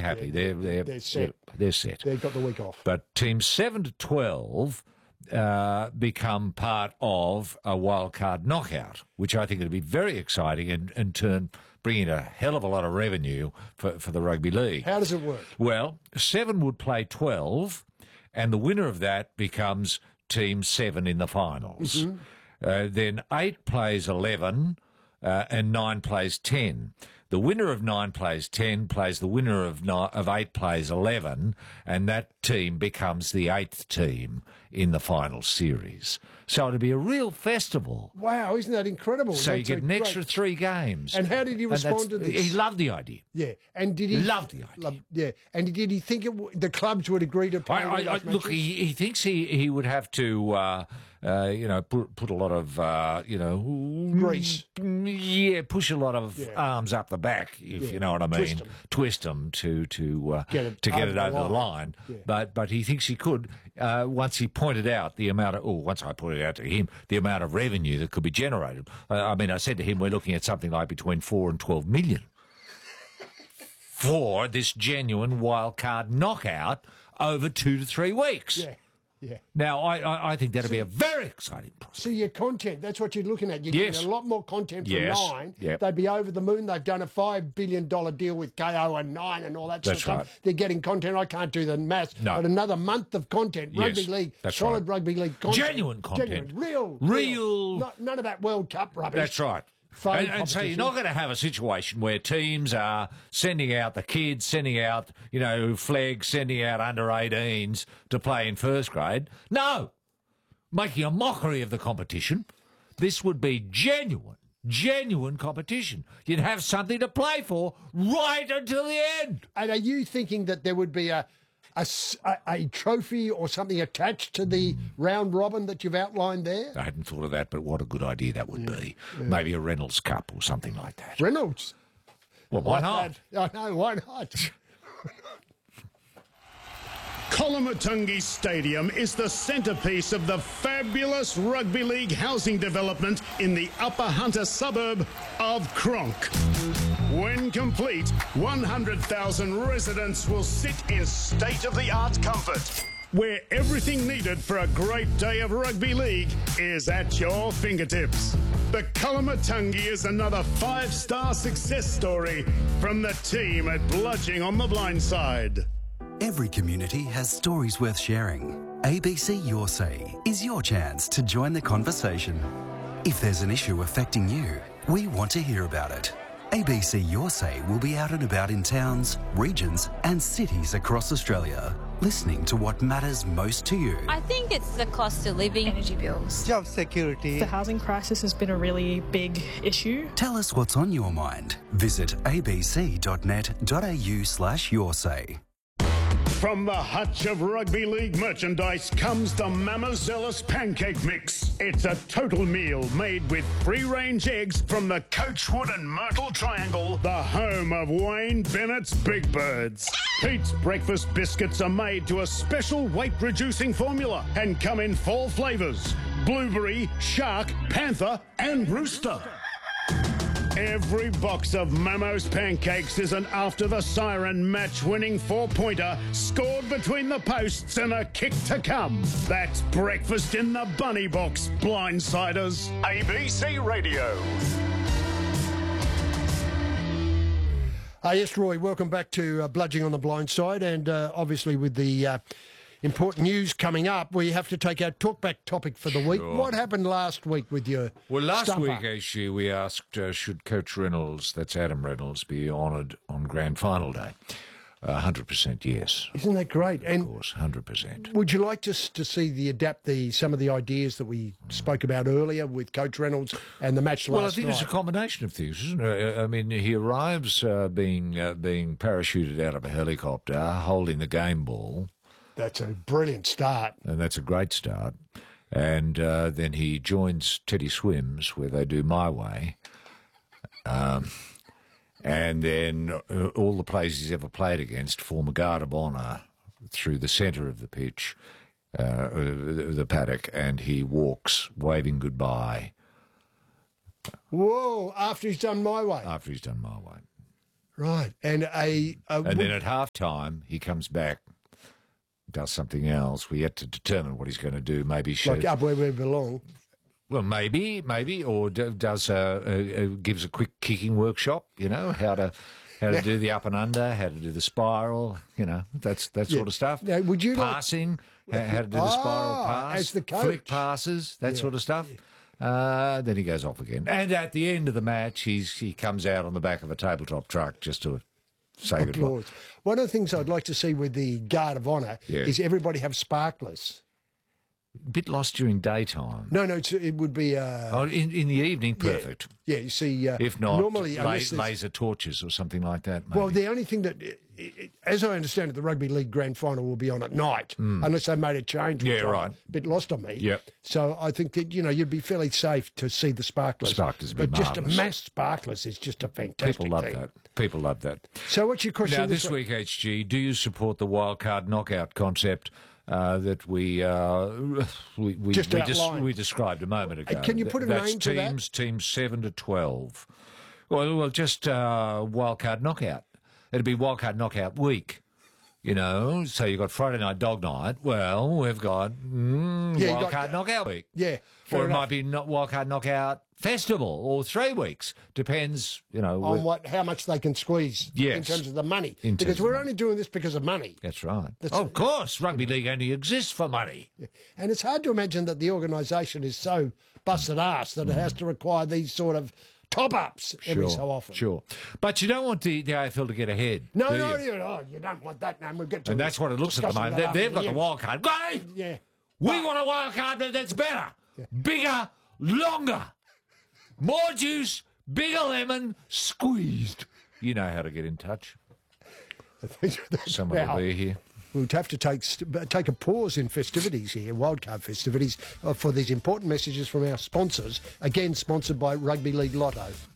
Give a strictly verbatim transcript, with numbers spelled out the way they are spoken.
happy. Yeah, they're, they're, they're set. They're, they're set. They've got the week off. But teams seven to twelve uh, become part of a wildcard knockout, which I think would be very exciting and, and turn bring in a hell of a lot of revenue for, for the rugby league. How does it work? Well, seven would play twelve, and the winner of that becomes team seven in the finals. Mm-hmm. Uh, then eight plays eleven, uh, and nine plays ten. The winner of nine plays ten plays the winner of nine, of eight plays eleven, and that team becomes the eighth team in the final series. So it'd be a real festival. Wow, isn't that incredible? So That's you get an great- extra three games. And how did he And respond to that's- this? He loved the idea. Yeah, and did he Loved the idea. Loved, yeah, and did he think it, w- the clubs would agree to play? I, I, I, look, he, he thinks he, he would have to, uh, uh, you know, put put a lot of, uh, you know, Grease. Yeah, push a lot of Yeah. arms up the back, if Yeah, you know what I mean. twist 'em. Twist them to to uh, Get it to get over it the over the line. line. Yeah. But but he thinks he could. Uh, once he pointed out the amount of, oh, once I pointed out to him the amount of revenue that could be generated. Uh, I mean, I said to him, we're looking at something like between four and twelve million. For this genuine wild card knockout over two to three weeks. Yeah, yeah. Now, I, I, I think that'd be a very exciting process. See, your content, that's what you're looking at. You're Yes. getting a lot more content from Yes. Nine. Yep. They'd be over the moon. They've done a five billion dollars deal with K O and Nine and all that sort That's of stuff. right. They're getting content. I can't do the maths. No. But another month of content. Yes, Rugby league, that's solid right. rugby league content. Genuine content. Genuine, real. Real- Not, none of that World Cup rubbish. That's right. Fun And, and so you're competition. not going to have a situation where teams are sending out the kids, sending out, you know, flags, sending out under eighteens to play in first grade. No. Making a mockery of the competition. This would be genuine, genuine competition. You'd have something to play for right until the end. And are you thinking that there would be a, a s- a- a trophy or something attached to the round robin that you've outlined there? I hadn't thought of that, but what a good idea that would be. Maybe a Reynolds Cup or something like that. Reynolds. Well, why Like not? that. I know, why not? Colomatungi Stadium is the centrepiece of the fabulous rugby league housing development in the Upper Hunter suburb of Cronk. When complete, one hundred thousand residents will sit in state-of-the-art comfort, where everything needed for a great day of rugby league is at your fingertips. The Colomatungi is another five-star success story from the team at Bludging on the Blind Side. Every community has stories worth sharing. A B C Your Say is your chance to join the conversation. If there's an issue affecting you, we want to hear about it. A B C Your Say will be out and about in towns, regions and cities across Australia, listening to what matters most to you. I think it's the cost of living. Energy bills. Job security. The housing crisis has been a really big issue. Tell us what's on your mind. Visit abc.net.au slash your say. From the hutch of rugby league merchandise comes the Mamazelis Pancake Mix. It's a total meal made with free-range eggs from the Coachwood and Myrtle Triangle, the home of Wayne Bennett's Big Birds. Pete's breakfast biscuits are made to a special weight-reducing formula and come in four flavours: blueberry, shark, panther and rooster. Every box of Mamos pancakes is an after the siren match-winning four-pointer scored between the posts and a kick to come. That's breakfast in the bunny box, blindsiders. A B C Radio. Uh, yes, Roy, welcome back to uh, Bludging on the Blind Side. And uh, obviously with the uh, important news coming up, we have to take our talkback topic for the week. Sure. What happened last week with your Well, last stumper? week, actually, we asked, uh, should Coach Reynolds, that's Adam Reynolds, be honoured on Grand Final Day? Uh, one hundred percent yes. Isn't that great? Of And course, one hundred percent. would you like us to see the adapt the some of the ideas that we spoke about earlier with Coach Reynolds and the match Well, I last think night? it's a combination of things, isn't it? I mean, he arrives uh, being uh, being parachuted out of a helicopter, holding the game ball, That's a brilliant start. and that's a great start. And uh, then he joins Teddy Swims, where they do My Way. Um, and then uh, all the players he's ever played against form a guard of honour through the centre of the pitch, uh, the, the paddock, and he walks, waving goodbye Whoa, after he's done My Way. after he's done My Way. Right. And a, a And then at half time, he comes back, does something else. We had to determine what he's going to do. Maybe show, like up where we belong. well, maybe, maybe, or d- does a, a, a gives a quick kicking workshop. You know how to how to do the up and under, how to do the spiral. You know that's that sort of stuff. Now, would you like- passing? How, how to do the spiral Ah, pass? as the coach. Flick passes, that sort of stuff. Uh, then he goes off again. And at the end of the match, he's he comes out on the back of a tabletop truck just to say goodbye. Applause. One of the things I'd like to see with the Guard of Honour Yeah. is everybody have sparklers. Bit lost during daytime. No, no, it's, it would be. Uh, Oh, in, in the evening, perfect. yeah, you see. Uh, If not, normally, la- unless there's- laser torches or something like that. Maybe. well, the only thing that, i- i- as I understand it, the Rugby League Grand Final will be on at night, unless they made a change. Hmm. Yeah, which I'm right. A bit lost on me. Yep. So I think that you know you'd be fairly safe to see the sparklers. Sparklers would but be just a marvellous. mass sparklers is just a fantastic People love thing. that. People love that. So what's your question? Now, this week, H G, do you support the wildcard knockout concept uh, that we uh, we we, Just we, des- outlined. we described a moment ago? can you put a That's name to that? teams, teams seven to twelve. Well, well, just uh, wildcard knockout. It'd be wildcard knockout week. You know, so you've got Friday night dog night. Well, we've got mm, Yeah, you got- wildcard knockout week. Yeah, fair Or it enough. might be not wildcard knockout festival or three weeks. Depends, you know. on with- what how much they can squeeze in Yes. terms of the money. In because terms of we're money. only doing this because of money. That's right. That's- of course, rugby league only exists for money. And it's hard to imagine that the organisation is so busted ass that it has to require these sort of top-ups every so often. Sure. But you don't want the, the A F L to get ahead. No, do no, you? you, oh, you don't want that, man. We'll get to And that's what it looks at the discussing moment. that They, they've after got the the wild card. Great! end. Yeah. We want a wild card that- that's better, bigger, longer, more juice, bigger lemon, squeezed. You know how to get in touch. Someone Now, will be here. we'll have to take st- take a pause in festivities here, wildcard festivities, uh, for these important messages from our sponsors. Again, sponsored by Rugby League Lotto.